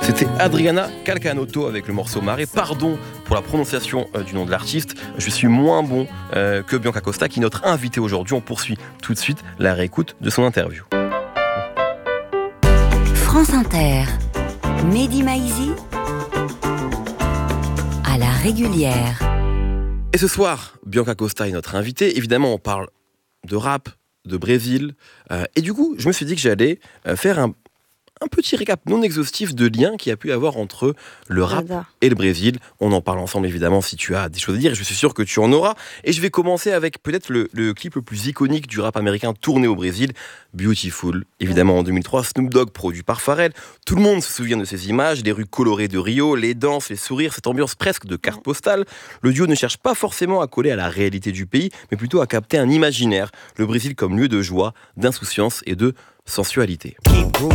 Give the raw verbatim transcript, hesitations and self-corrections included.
C'était Adriana Calcanotto avec le morceau Marée. Pardon pour la prononciation euh, du nom de l'artiste. Je suis moins bon euh, que Bianca Costa, qui est notre invitée aujourd'hui. On poursuit tout de suite la réécoute de son interview. France Inter, Mehdi Maizi, à la régulière. Et ce soir, Bianca Costa est notre invitée. Évidemment, on parle de rap, de Brésil. Euh, et du coup, je me suis dit que j'allais euh, faire un Un petit récap non exhaustif de liens qu'il y a pu y avoir entre le rap J'adore. et le Brésil. On en parle ensemble évidemment si tu as des choses à dire. Je suis sûr que tu en auras. Et je vais commencer avec peut-être le, le clip le plus iconique du rap américain tourné au Brésil, Beautiful. Évidemment en deux mille trois, Snoop Dogg produit par Pharrell. Tout le monde se souvient de ces images, les rues colorées de Rio, les danses, les sourires, cette ambiance presque de carte postale. Le duo ne cherche pas forcément à coller à la réalité du pays, mais plutôt à capter un imaginaire. Le Brésil comme lieu de joie, d'insouciance et de sensualité. Keep grooving